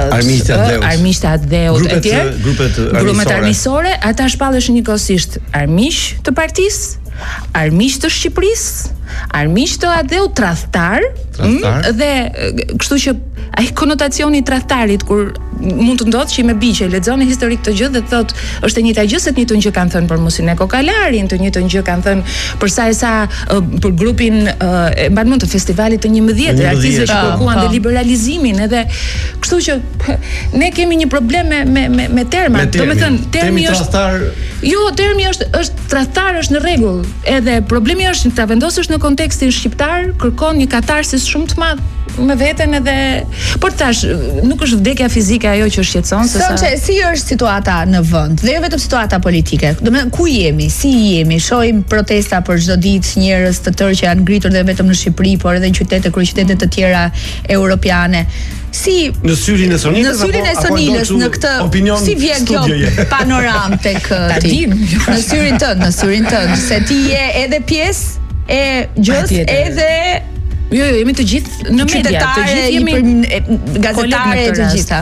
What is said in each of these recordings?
armiqtë e Dheut e tjerë, grupet armiqësore, ata shpalleshin njëkohësisht armiq të partisë, armiq të Shqipërisë, armiq të Adheut, tradhtar, dhe kështu që ai konotacioni i tradhtarit kur mund të ndodhë që me biqe lexon historik të gjë dhe thotë është e njëjta gjë se të njëjtën gjë kanë thënë për Musin e Kokalarin, të njëjtën gjë kanë thënë për sa e sa për grupin e mban mend të festivalit të 11 artistëve që kërkuan deliberalizimin, edhe kështu që ne kemi një problem me termat. Domethënë termi është termi është tradhtar, është në rregull. Edhe problemi është ta vendosësh në kontekstin shqiptar, kërkon një katarsis shumë të madh me veten edhe por tash nuk është vdekja fizike ajo që shqetëson se sa si është situata në vend dhe jo vetëm situata politike. Domethënë ku jemi, si jemi, shohim protesta për çdo ditë, njerëz të tërë që janë ngritur dhe vetëm në Shqipëri, por edhe në qytete, kryeqytete të tjera europiane. Si në syrin e Sonilës në këtë si vjen kjo panoram tek ti në syrin tënd se ti je edhe pjesë e gjës edhe Jo, jemi të gjithë në media, të gjithë jemi gazetare të gjitha.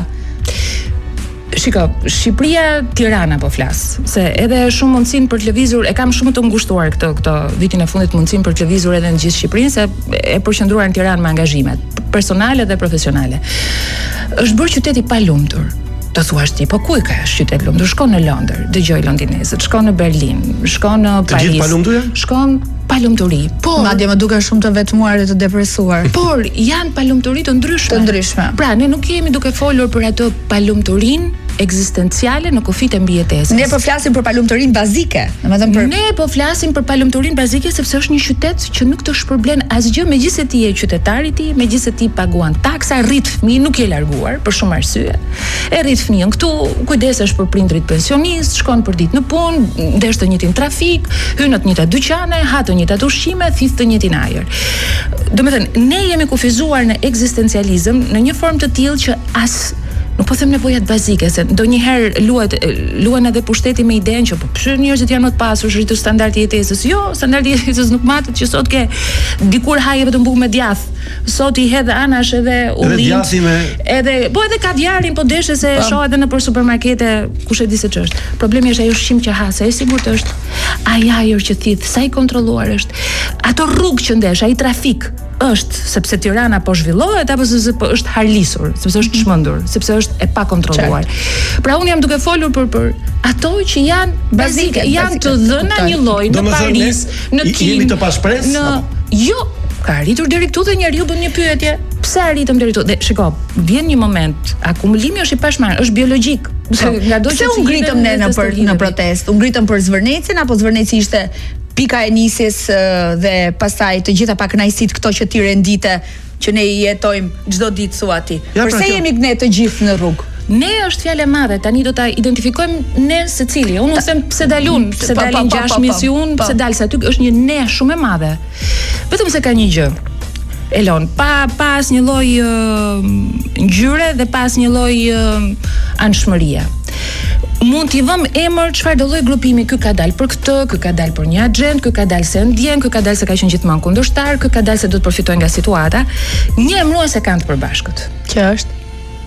Shiko, Shqipëria, Tirana po flas, se edhe shumë mundësinë për të lëvizur, e kam shumë të ngushtuar këtë vitin e fundit mundësinë për të lëvizur edhe në gjithë Shqipërinë, se e përqendruar në Tiranë me angazhimet personale dhe profesionale. Është bërë qytet i palumtur. Të thuash ti, po ku ka qytet lumtur? Shkon në Londër, dëgjoj londinezët, shkon në Berlin, shkon në Paris. Të gjithë palumtur? Shkon palumturi. Por madje më duken shumë të vetmuar dhe të depresuar. Por janë palumturi të ndryshme. Pra, ne nuk jemi duke folur për ato palumturinë ekzistenciale në kufit e mbijetesës. Ne po flasim për palumturinë bazike, domethënë Ne po flasim për palumturinë bazike sepse është një qytet që nuk të shpërblen asgjë, megjithëse ti je qytetari i tij, megjithëse ti paguan taksa, rrit fëmijë, nuk je larguar për shumë arsye. E rrit fëmijën këtu, kujdesesh për prindrit pensionistë, shkon për ditë në punë, ndesh të njëjtin trafik, hyn në të njëjtat dyqane, ha të njëjtat ushqime, thith të njëjtin ajër. Domethënë, ne jemi kufizuar në ekzistencializëm në një formë të tillë që nuk po them nevojat bazike, se ndonjëherë luan edhe pushteti me idenë që po pse njerëzit janë më të pasur, rritur standardi i jetesës. Jo, standardi i jetesës nuk matet që sot ke dikur haje vetëm bukë me djath. Sot i hedh anash edhe ullin. Edhe ka djarin, po deshe se shoh edhe nëpër supermarkete, kush e di se ç'është. Problemi është ajo ushqim që ha, sa e sigurt është. Ai ajër që thith, sa i kontrolluar është. Ato rrugë që ndesh, ai trafik është sepse Tirana po zhvillohet apo sepse është harlisur, sepse është çmendur, sepse është e pa kontrolluar. Pra unë jam duke folur për ato që janë bazike, janë të dhëna një lloj në Paris, në Kim. Jemi të pashpresë? Jo, ka arritur deri këtu dhe njeriu bën një pyetje. Pse arritëm deri këtu? Dhe shiko, vjen një moment, akumulimi është i pashmarrë, është biologjik. Pse u ngritëm ne në protestë? U ngritëm për Zvërnecin apo Zvërneci ishte pika e nisjes dhe pastaj të gjitha pakënaqësitë këto që ti rendite që ne i jetojmë çdo ditë thua ti. Përse jemi ne të gjithë në rrugë? Ne është fjalë e madhe, tani do ta identifikojmë ne secili. Unë nuk them pse dalun 6000 si unë, pse dal se aty është një ne shumë e madhe. Vetëm se ka një gjë. Elon, pa asnjë lloj ngjyre dhe pa asnjë lloj anshmërie. Mund t'i vëm emër çfarë do lloj grupimi, ky ka dalë për këtë, ky ka dalë për një agent, ky ka dalë se ndjen, ky ka dalë se ka qenë gjithmonë kundërshtar, ky ka dalë se do të përfitojë nga situata. Një emërues e kanë të përbashkët. Që është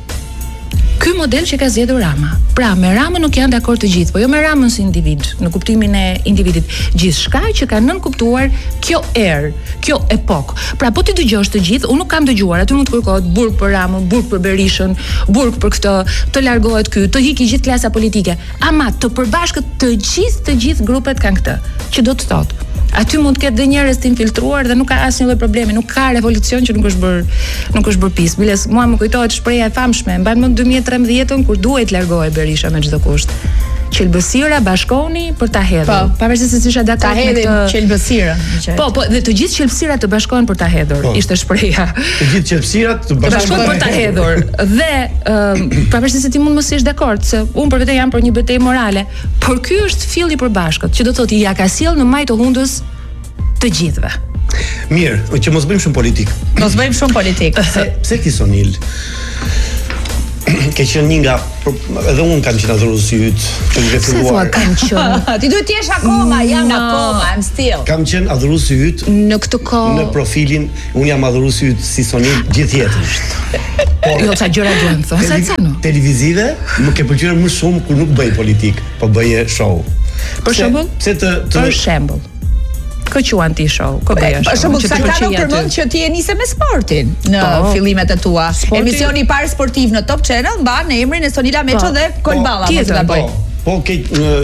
ky model që ka zgjedhur Rama. Pra, me Ramën nuk janë dakord të gjithë, po jo me Ramën si individ, në kuptimin e individit. Gjithçka që ka nënkuptuar kjo erë, kjo epokë. Pra, po ti dëgjosh të gjithë, unë nuk kam dëgjuar, aty mund të kërkohet burg për Ramën, burg për Berishën, burg për këtë, të largohet ky, të hiqë gjithë klasa politike. Ama të përbashkët të gjithë grupet kanë këtë, që do të thotë aty mund të ketë dhe njerëz të infiltruar dhe nuk ka asnjë lloj problemi, nuk ka revolucion që nuk është bërë pis. Biles, mua më kujtohet shpreha e famshme, mban më 2013 kur duhet largohej Berisha me çdo kusht. Qelbësira bashkoni për ta hedhur. Pavarësisht se isha dakord me këtë qelbësirën. Po, dhe të gjithë qelbësirat të bashkohen për ta hedhur. Ishte shpreha. Të gjithë qelbësirat të bashkohen për ta hedhur. Dhe pavarësisht se ti mund mos jesh dakord, se unë për vete jam për një betejë morale, por ky është fylli i përbashkët, që do thotë ja ka sjell në maj të hundës të gjithëve. Mirë, që mos bëjmë shumë politik. Pse Pse ti Sonil? ke qenë një nga edhe unë kam qenë adhurues i yt, që nuk e filluar. Kam qenë. Ti duhet të jesh akoma, jam akoma, I'm still. Kam qenë adhurues i yt në këtë kohë. Në profilin unë jam adhurues i yt si Sonil gjithë jetën. Jo sa gjëra duhen thonë Salsano. Televizive më ke pëlqyer më shumë kur nuk bëj politik, po bëje show. Për shembull? Për shembull. Kë quan ti show? Kë bëj show? Për shembull, Salsano përmend që ti e nise me sportin në fillimet e tua. Emisioni i parë sportiv në Top Channel mban emrin e Sonila Meço dhe Kolballa, mos e gaboj. Po ke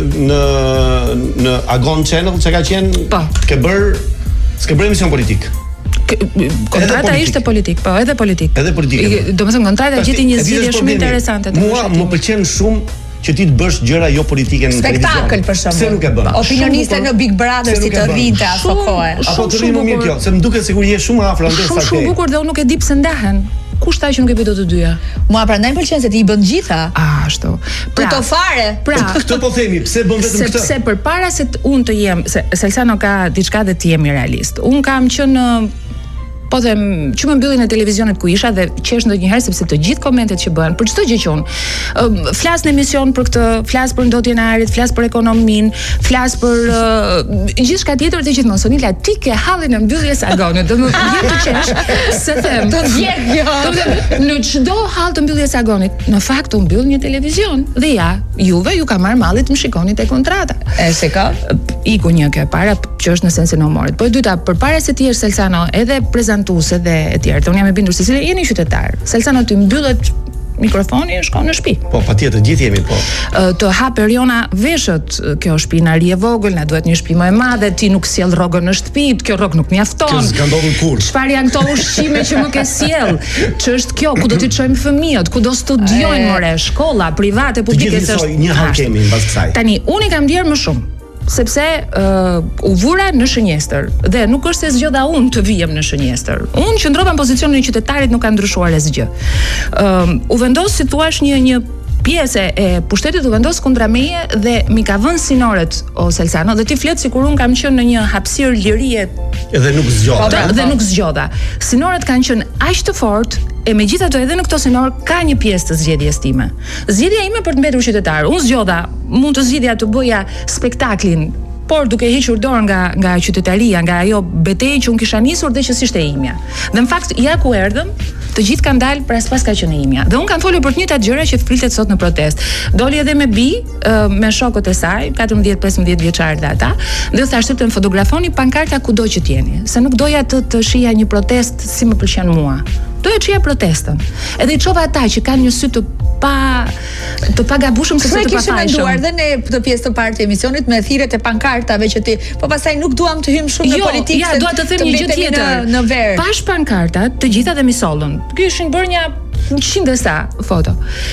në Agon Channel çka ka qenë? Ke bër emision politik. Kontrata ishte politik, po edhe politik. Edhe politik. Domethënë kontrata gjeti një zgjidhje shumë interesante. Mua më pëlqen shumë që ti të bësh gjëra jo politike në televizion. Spektakël për shembull. Pse nuk e bën? Opinioniste në Big Brother si të rrinte ato kohë. Apo të rrimë mirë kjo, se më duket sikur je shumë afër ndër sa ke. Shumë bukur dhe unë nuk e di pse ndahen. Kush tha që nuk e bëj dot të dyja? Mua prandaj më pëlqen se ti i bën gjitha. Ashtu. Pra, fare. Pra, këtë po themi, pse bën vetëm këtë? Sepse përpara se unë të jem, se Salsano ka diçka dhe të jemi realist. Unë kam qenë po them që më mbyllin në televizionet ku isha dhe qesh ndonjëherë sepse të gjithë komentet që bëhen për çdo gjë që unë flas në emision për këtë, flas për ndotjen e ajrit, flas për ekonominë, flas për gjithçka tjetër të gjithmonë. Sonila, ti ke hallin e mbylljes së agonit, do më vjen të qesh se them. Do vjen jo. Do them në çdo hall të mbylljes së agonit, në fakt u mbyll një televizion dhe ja, juve ju ka marr malli të më shikoni te kontrata. E se ka? Iku një kjo para që është në sensin e humorit. Po e dyta, përpara se ti je Salsano, edhe prezantuese dhe e tjerë. Unë jam e bindur se si jeni qytetar. Salsano ty mbyllet mikrofoni e shkon në shtëpi. Po, patjetër, gjithë jemi po. Të hapë Riona veshët, kjo shtëpi na ri e vogël, na duhet një shtëpi më e madhe, ti nuk sjell rrogën në shtëpi, kjo rrogë nuk mjafton. Kjo s'ka ndodhur kurrë. Çfarë janë këto ushqime që më ke sjell? Ç'është kjo? Ku do t'i çojmë fëmijët? Ku do studiojnë more? Shkolla private, publike është një hall kemi mbas kësaj. Tani, unë kam ndier më shumë sepse u vura në Shënjestër dhe nuk është se zgjodha unë të vijem në Shënjestër. Unë qëndrova në pozicionin e qytetarit, nuk ka ndryshuar asgjë. U vendos si thua një pjesë e pushtetit u vendos kundra meje dhe mi ka vënë sinoret o Salsano dhe ti flet sikur unë kam qenë në një hapësirë lirie dhe nuk zgjodha. Dhe nuk zgjodha. Sinoret kanë qenë aq të fortë e megjithatë edhe në këto sinor ka një pjesë të zgjedhjes time. Zgjedhja ime për të mbetur qytetar. Unë zgjodha, mund të zgjidhja të bëja spektaklin, por duke hequr dorë nga qytetaria, nga ajo betejë që unë kisha nisur dhe që s'ishte e imja. Dhe në fakt ja ku erdhëm, të gjithë kanë dalë pra s'pas ka qenë e imja. Dhe unë kam folur për të njëjtat gjëra që flitet sot në protest. Doli edhe me bi, me shokët e saj, 14-15 vjeçar dhe ata, dhe u thashë të më fotografoni pankarta kudo që t'jeni, se nuk doja të shija një protest si më pëlqen mua. Doja të shija protestën. Edhe i çova ata që kanë një sy të pagabushëm sepse të papajshëm. Ne kishim menduar dhe ne këtë pjesë të parë të emisionit me thirrjet e pankartave që ti, po pastaj nuk duam të hyjmë shumë në politikë. Jo, ja, dua të them një gjë tjetër. Në verë. Pash pankartat, të gjitha dhe mi sollën. Kishin bërë një 100 sa foto.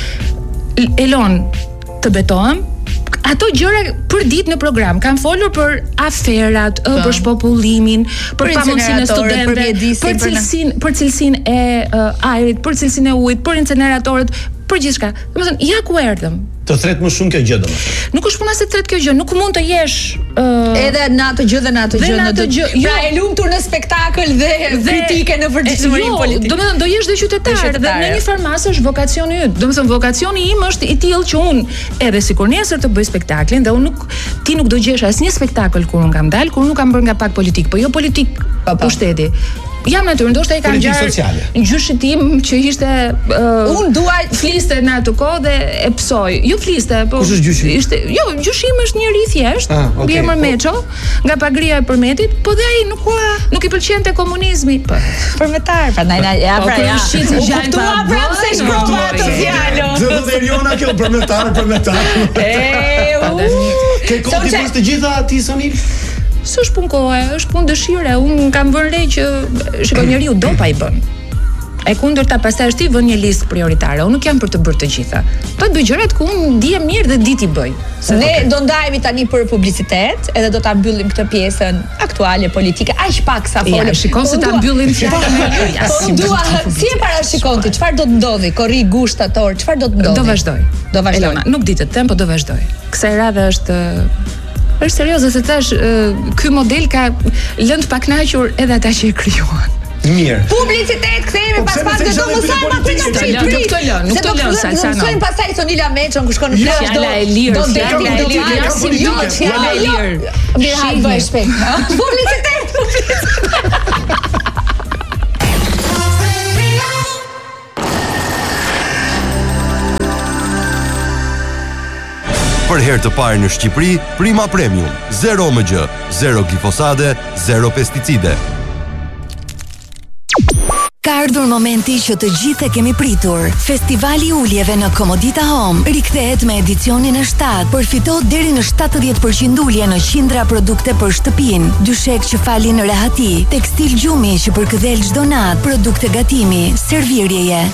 Elon, të betohem, ato gjëra për ditë në program kanë folur për aferat, për shpopullimin, për pamundsinë e studentëve, për cilësinë e ajrit, për cilësinë e ujit, për incineratorët, për gjithçka. Domethënë, ja ku erdhëm. Të thret më shumë kjo gjë domethënë. Nuk është puna se tret kjo gjë, nuk mund të jesh edhe në atë gjë dhe në atë gjë në gjë. Pra e lumtur në spektakël dhe kritike në përgjithësinë politike. Domethënë do jesh dhe qytetar dhe në një farmasë është vokacioni yt. Domethënë vokacioni im është i tillë që unë edhe sikur nesër të bëj spektaklin dhe unë ti nuk do gjesh asnjë spektakël kur unë kam dalë, kur nuk kam bërë nga pak politik, po jo politik pushteti. Jam natyrë, ndoshta i kam gjarë gjyshi tim që ishte unë duaj fliste në atë kohë dhe e psoj. Jo fliste, po kush është gjyshi? Jo, gjyshi im është njëri i thjesht, emër Meço, nga pagria e Përmetit, po dhe ai nuk i pëlqente komunizmi. Përmetar, prandaj ja pra ja. U kuptua prapë se shkrova atë fjalën. Do të Eriona kjo përmetar. Ke kohë pas të gjitha ti Sonil? S'është punë kohe, është punë dëshire. Unë kam vënë re që shikoj njeriu do pa i bën. E kundërta pastaj është ti vën një listë prioritare. Unë nuk jam për të bërë të gjitha. Po të bëj gjërat ku unë ndihem mirë dhe di ti bëj. Ne do ndajemi tani për publicitet, edhe do ta mbyllim këtë pjesën aktuale politike. Aq pak sa folëm. Ja, shikon se ta mbyllim fjalën. Si e parashikon ti? Çfarë do të ndodhi? Korri gushtator, çfarë do të ndodhi? Do vazhdoj. Elona, nuk di të them, po do vazhdoj. Kësaj radhe është serioze se thash ky model ka lënë të pakënaqur edhe ata që e krijuan. Mirë. Publicitet, kthehemi pas pak do mësojmë atë në Çipri. Nuk të lën Salsano. Mësojmë pastaj Sonila Meçon ku shkon në plazh. Fjala e lirë, fjala e lirë, fjala e lirë. Mirë, bëj shpejt. Publicitet. Për herë të parë në Shqipëri, Prima Premium, 0 MG, 0 glifosate, 0 pesticide. Ka ardhur momenti që të gjithë e kemi pritur. Festivali i uljeve në Komodita Home rikthehet me edicionin e 7. Përfito deri në 70% ulje në qindra produkte për shtëpinë, dyshek që falin rahati, tekstil gjumi që përkëdhel çdo natë, produkte gatimi, servirjeje.